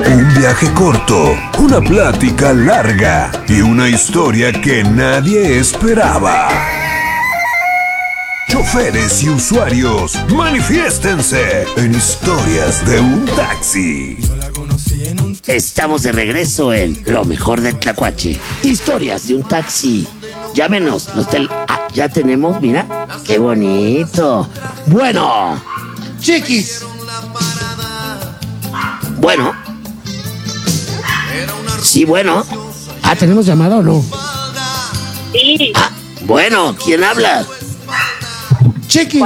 Un viaje corto, una plática larga y una historia que nadie esperaba. Choferes y usuarios, manifiéstense en Historias de un Taxi. Estamos de regreso en Lo Mejor del Tlacuache. Historias de un Taxi. Llámenos. Ya tenemos, mira. ¡Qué bonito! Bueno. Chiquis. Bueno. Sí, bueno. ¿Tenemos llamada o no? Sí. Bueno, ¿quién habla? Chiquis.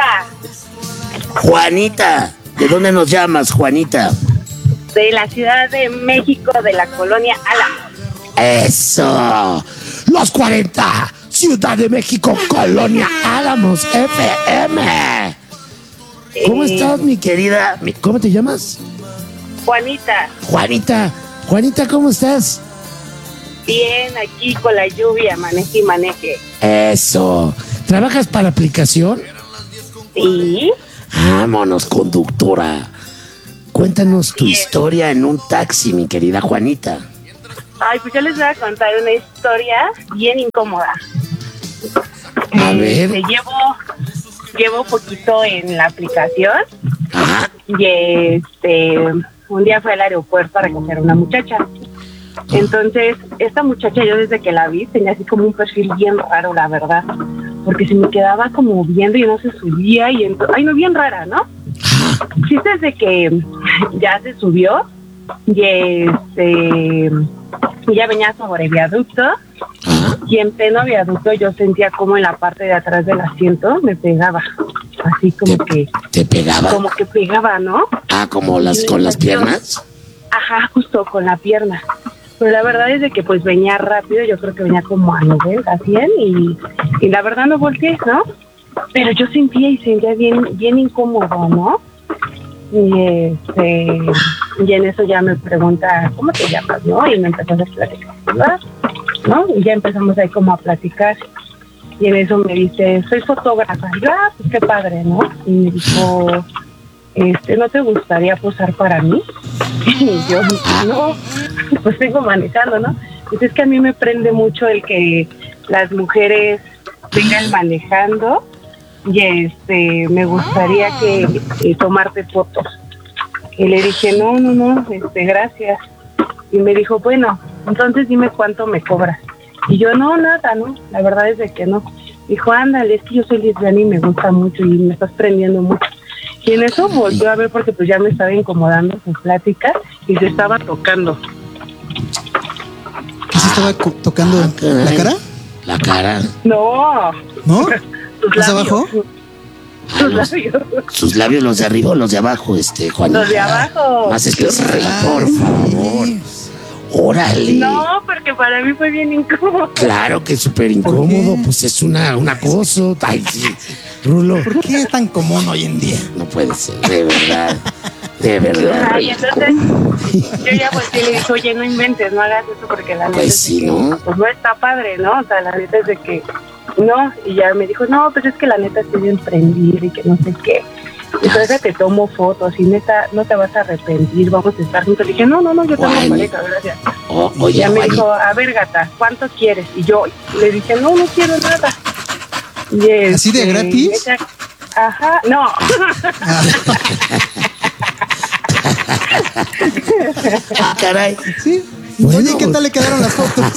Juanita. ¿De dónde nos llamas, Juanita? De la Ciudad de México, de la colonia Álamos. ¡Eso! ¡Los 40! Ciudad de México, colonia Álamos, FM. ¿Cómo estás, mi querida? ¿Cómo te llamas? Juanita, ¿cómo estás? bien, aquí con la lluvia, maneje y maneje. Eso. ¿Trabajas para aplicación? Sí. Vámonos, conductora. Cuéntanos tu historia en un taxi, mi querida Juanita. Ay, pues yo les voy a contar una historia bien incómoda. A ver. Llevo poquito en la aplicación. Ajá. Y un día fui al aeropuerto para recoger a una muchacha. Entonces, esta muchacha, yo desde que la vi, tenía así como un perfil bien raro, la verdad. Porque se me quedaba como viendo y no se subía. Ay, no, bien rara, ¿no? Sí, desde que ya se subió y ya venía sobre viaducto. Y en pleno viaducto yo sentía como en la parte de atrás del asiento me pegaba. Así como que... ¿Te pegaba? Como que pegaba, ¿no? ¿Como con las piernas? Ajá, justo con la pierna. Pero la verdad es de que pues venía rápido, yo creo que venía como a 90, a 100 y la verdad no volteé, ¿no? Pero yo sentía bien incómodo, ¿no? Y en eso ya me pregunta, ¿cómo te llamas, no? Y me empezó a platicar, ¿verdad? ¿No? Y ya empezamos ahí como a platicar. Y en eso me dice, soy fotógrafa. Y yo, pues qué padre, ¿no? Y me dijo, ¿no te gustaría posar para mí? Y yo, no, pues vengo manejando, ¿no? Pues es que a mí me prende mucho el que las mujeres vengan manejando y me gustaría que tomarte fotos. Y le dije, no, gracias. Y me dijo, bueno, entonces dime cuánto me cobras. Y yo, no, nada, ¿no? La verdad es de que no. Dijo, ándale, es que yo soy lesbiana y me gusta mucho y me estás prendiendo mucho. Y en eso volvió a ver porque pues ya me estaba incomodando su plática y se estaba tocando. ¿Qué se estaba tocando? ¿La cara? La cara. No. ¿No? ¿Más abajo? Sus labios. ¿Sus labios, los de arriba o los de abajo, Juanita? Los de abajo. Más específico, por favor. Órale. No, porque para mí fue bien incómodo. Claro que es súper incómodo, pues es un acoso. Ay, sí, Rulo. ¿Por qué es tan común hoy en día? No puede ser, de verdad. De verdad. Y entonces yo ya volteé y le dije, oye, no inventes, no hagas eso porque la neta Pues es sí, que, ¿no? pues no está padre, ¿no? O sea, la neta es de que no. Y ya me dijo, no, pues es que la neta estoy bien prendida y que no sé qué. Entonces te tomo fotos y neta, no te vas a arrepentir, vamos a estar juntos. Le dije, no, yo tengo pareja, gracias. Oye, y ya me dijo, a ver, gata, ¿cuánto quieres? Y yo le dije, no quiero nada. Y ¿así de gratis? Ajá, no. Caray. Sí. Bueno, oye, ¿qué tal le quedaron las fotos?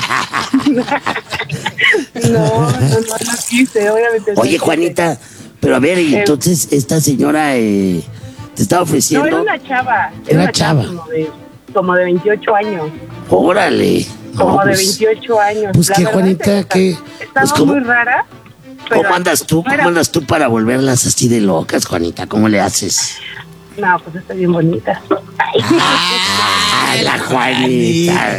No quise, obviamente. Oye, Juanita, pero a ver, y entonces esta señora te estaba ofreciendo. No, era una chava. Era una chava. Como de 28 años. Órale. Como de 28 años. Pues la qué, verdad, Juanita, que. Estaba Pues, muy rara. ¿Cómo andas tú? ¿Cómo andas tú para volverlas así de locas, Juanita? ¿Cómo le haces? No, pues está bien bonita. ¡Ay, la Juanita!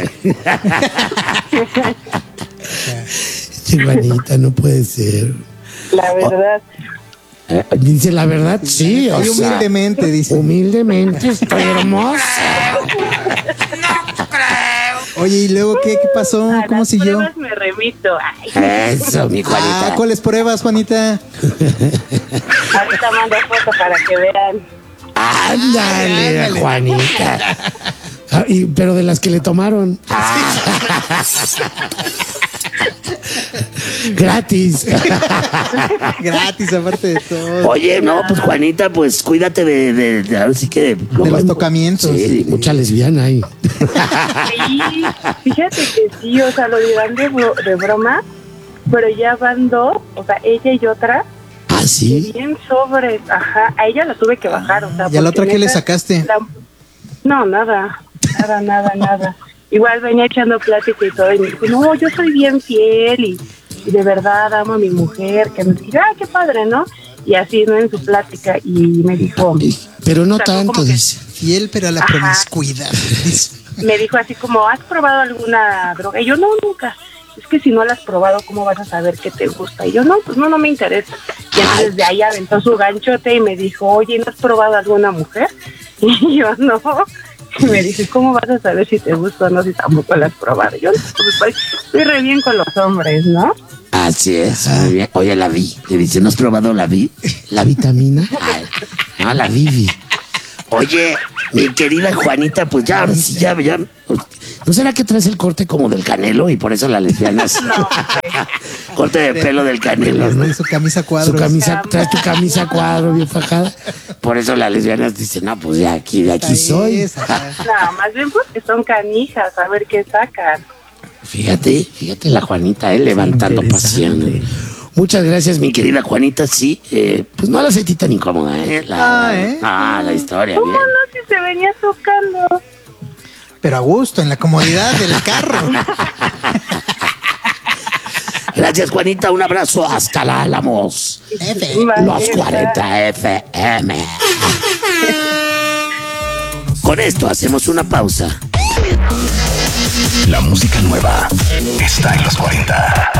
Sí, Juanita, no puede ser. La verdad. Dice la verdad, sí. O sea, humildemente, dice. Humildemente, estoy hermosa. No creo. Oye, ¿y luego qué pasó? A ¿Cómo las siguió? pruebas me remito. Ay. Eso, mi Juanita. ¿Cuáles pruebas, Juanita? Ahorita mando foto para que vean. Ándale, Juanita. pero de las que le tomaron. Gratis. Gratis, aparte de todo. Oye, no, pues Juanita, pues cuídate de ahora sí que De los tocamientos. Sí, Mucha lesbiana ahí. Sí, fíjate que sí, o sea, lo dirán de broma, pero ya van dos, o sea, ella y otra, ¿Ah, sí? bien sobres, ajá, a ella la tuve que bajar, o sea. ¿Y a la porque otra qué le neta, sacaste? No, nada. Igual venía echando plática y todo, y me dijo, no, yo soy bien fiel y de verdad amo a mi mujer, que me dice, ay, qué padre, ¿no? Y así, ¿no? En su plática, y me dijo, Pero no O sea, tanto, como que- dice. Fiel, pero a la Ajá. promiscuidad. me dijo así como, ¿has probado alguna droga? Y yo, no, nunca. Es que si no la has probado, ¿cómo vas a saber qué te gusta? Y yo, no, pues no me interesa. Y entonces de ahí aventó su ganchote y me dijo, oye, ¿no has probado alguna mujer? Y yo, no. Y me dice, ¿cómo vas a saber si te gusta o no si tampoco la has probado? Y yo, no, pues estoy re bien con los hombres, ¿no? Así es, muy bien. Oye, la vi. Le dice, ¿no has probado la vi? ¿La vitamina? Ay, no, la Vivi. Oye, mi querida Juanita, pues ya, ahora sí, ya. ¿No será que traes el corte como del Canelo y por eso la lesbiana es corte de pelo del Canelo, ¿no? Su camisa Su cuadros. camisa, traes tu camisa a cuadro bien fajada. Por eso las lesbianas dicen, no, pues de aquí Ahí soy. es, ajá. No, más bien porque son canijas, a ver qué sacan. Fíjate la Juanita, levantando pasión. Muchas gracias, Mi querida Juanita, sí, pues no la sentí tan incómoda, la historia, ¿Cómo bien. no si se venía tocando? Pero a gusto, en la comodidad del carro. Gracias, Juanita, un abrazo hasta la Álamos. F. Los 40 FM. Con esto hacemos una pausa. La música nueva está en los 40.